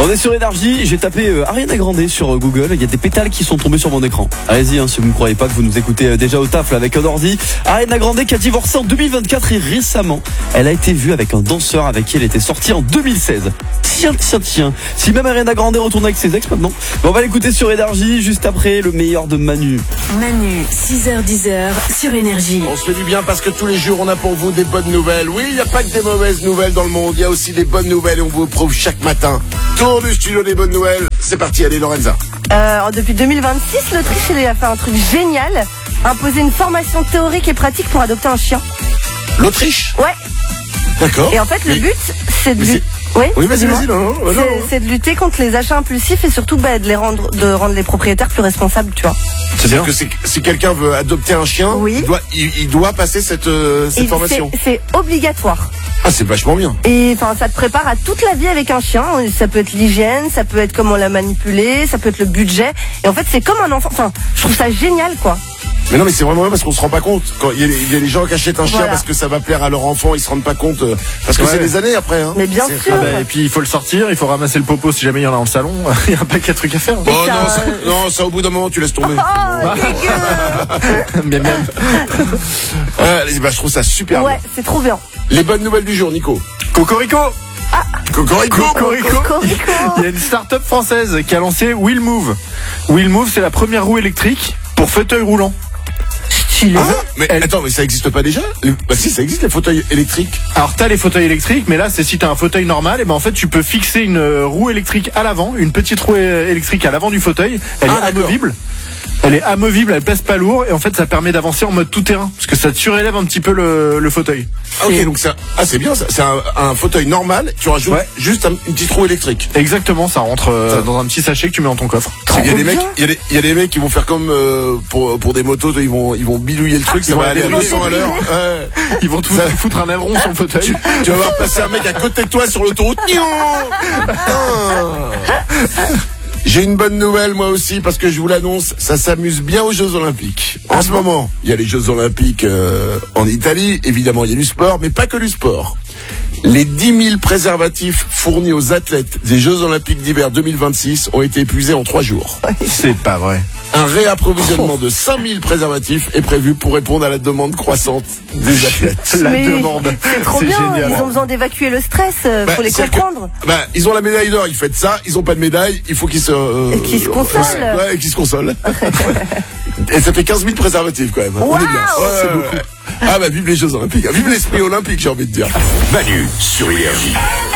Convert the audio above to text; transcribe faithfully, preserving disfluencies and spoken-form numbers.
On est sur Énergie, j'ai tapé euh, Ariana Grande sur euh, Google, il y a des pétales qui sont tombés sur mon écran. Allez-y, hein, si vous ne croyez pas que vous nous écoutez euh, déjà au taf là, avec un ordi. Ariana Grande qui a divorcé en deux mille vingt-quatre et récemment, elle a été vue avec un danseur avec qui elle était sortie en deux mille seize. Tiens, tiens, tiens. Si même Ariana Grande retourne avec ses ex maintenant. Bon, on va l'écouter sur Énergie, juste après le meilleur de Manu. Manu, six heures dix sur Énergie. On se fait du bien parce que tous les jours on a pour vous des bonnes nouvelles. Oui, il n'y a pas que des mauvaises nouvelles dans le monde, il y a aussi des bonnes nouvelles et on vous prouve chaque matin. Tour du studio des bonnes nouvelles. C'est parti, allez Lorenza. Euh, depuis deux mille vingt-six, l'Autriche elle a fait un truc génial, imposer une formation théorique et pratique pour adopter un chien. L'Autriche ? Ouais. D'accord. Et en fait, le Mais- but, c'est de mais lutter. c'est- Oui, Oui, vas-y, dis-moi. vas-y, non, non, non, C'est- non. C'est de lutter contre les achats impulsifs et surtout bah, de les rendre, de rendre les propriétaires plus responsables, tu vois. C'est-à-dire que c'est- si quelqu'un veut adopter un chien, Oui. il, doit, il, il doit passer cette, euh, cette Et formation. c'est- C'est obligatoire. Ah, c'est vachement bien. Et enfin, ça te prépare à toute la vie avec un chien. Ça peut être l'hygiène, ça peut être comment la manipuler, ça peut être le budget. Et en fait, c'est comme un enfant. Enfin, je trouve ça génial, quoi. Mais non, mais c'est vraiment bien parce qu'on se rend pas compte. Quand il y a, les- il y a les gens qui achètent un chien Voilà. parce que ça va plaire à leur enfant, ils se rendent pas compte. euh, Parce que Ouais. c'est des années après. Hein. Mais bien C'est- sûr. Ah bah, et puis il faut le sortir, il faut ramasser le popo si jamais il y en a dans le salon. Il y a un paquet de trucs à faire. Oh ça, non, ça, euh, non, ça au bout d'un moment tu laisses tomber. Oh, dégueu. Mais même. Ouais, bah, je trouve ça super Ouais, bien. c'est trop bien. Les bonnes nouvelles du jour, Nico. Cocorico. Cocorico. Cocorico. Cocorico. Il y a une start-up française qui a lancé Will Move. Will Move, c'est la première roue électrique pour fauteuil roulant. Stylé. Ah, mais attends, mais ça existe pas déjà Les- Bah si, ça existe les fauteuils électriques. Alors t'as les fauteuils électriques, mais là c'est si t'as un fauteuil normal, et ben en fait tu peux fixer une euh, roue électrique à l'avant, une petite roue euh, électrique à l'avant du fauteuil. Elle Ah, est d'accord. amovible. Elle est amovible, elle pèse pas lourd, et en fait ça permet d'avancer en mode tout terrain, parce que ça te surélève un petit peu le, le fauteuil. Ah, ok, donc ça, ah c'est bien, ça. C'est un, un fauteuil normal. Tu rajoutes Ouais. juste un- une petite roue électrique. Exactement, ça rentre euh, Ça- dans un petit sachet que tu mets dans ton coffre. Il y a des bien. mecs, il y a des, il y a des mecs qui vont faire comme euh, pour pour des motos, ils vont ils vont bidouiller le truc, ça ils va vont aller à aller deux cents à l'heure. Ouais. Ils vont tout Ça- foutre un aileron sur le fauteuil. Tu, tu vas voir passer un mec à côté de toi sur l'autoroute. Ah. J'ai une bonne nouvelle moi aussi parce que je vous l'annonce, ça s'amuse bien aux Jeux Olympiques. En ce moment, il y a les Jeux Olympiques euh, en Italie, évidemment il y a du sport, mais pas que du sport. Les dix mille préservatifs fournis aux athlètes des Jeux Olympiques d'hiver deux mille vingt-six ont été épuisés en trois jours. C'est pas vrai. Un réapprovisionnement de cinq mille préservatifs est prévu pour répondre à la demande croissante des athlètes. La Mais demande. c'est trop C'est bien. génial. Ils ont besoin d'évacuer le stress. euh, Bah, faut les c'est que- comprendre. bah, ils ont la médaille d'or, ils fêtent ça, ils ont pas de médaille, il faut qu'ils se... euh, Et qu'ils se consolent. Ouais, ouais, et qu'ils se consolent. Et ça fait quinze mille préservatifs quand même. On est bien. Waouh, Ouais, ouais, ouais. Ah bah vive les Jeux Olympiques, vive l'esprit olympique j'ai envie de dire. Manu sur Énergie.